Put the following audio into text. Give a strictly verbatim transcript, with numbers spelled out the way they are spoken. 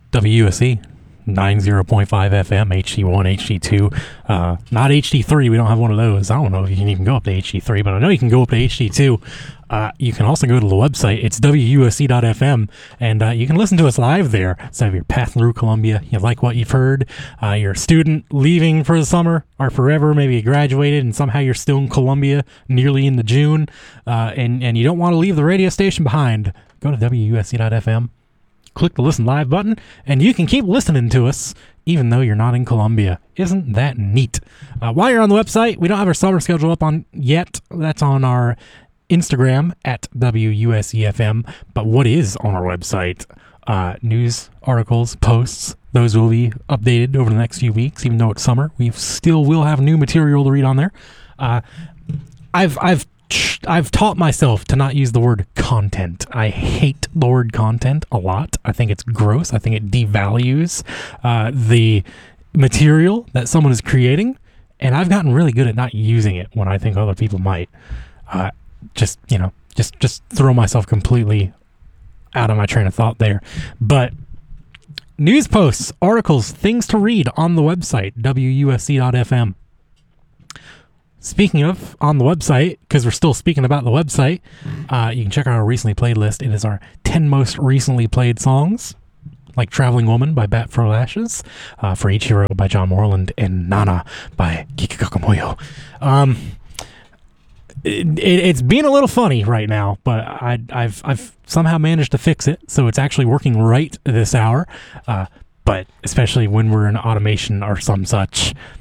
W U S C, ninety point five F M, H D one, H D two, uh, not H D three. We don't have one of those. I don't know if you can even go up to H D three, but I know you can go up to H D two. Uh, you can also go to the website. It's W U S C dot F M, and uh, you can listen to us live there. So if you're passing through Columbia, you like what you've heard, uh, you're a student leaving for the summer or forever, maybe you graduated and somehow you're still in Columbia nearly into June, uh, and, and you don't want to leave the radio station behind, go to W U S C dot F M, click the listen live button, and you can keep listening to us even though you're not in Columbia. Isn't that neat? Uh, while you're on the website, we don't have our summer schedule up on yet. That's on our Instagram at W U S E F M. But what is on our website? Uh, news, articles, posts. Those will be updated over the next few weeks. Even though it's summer, we still will have new material to read on there. Uh, I've I've I've taught myself to not use the word content. I hate the word content a lot. I think it's gross. I think it devalues uh, the material that someone is creating, and I've gotten really good at not using it when I think other people might. Uh, just, you know, just, just throw myself completely out of my train of thought there. But news posts, articles, things to read on the website, W U S C dot F M. Speaking of, on the website, because we're still speaking about the website, uh, you can check out our recently played list. It is our ten most recently played songs, like Traveling Woman by Bat for Lashes, uh, For Each Hero by John Moreland, and Nana by Kiki Kakamoyo. Um, it, it, it's being a little funny right now, but I, I've I've somehow managed to fix it, so it's actually working right this hour. Uh, but especially when we're in automation or some such,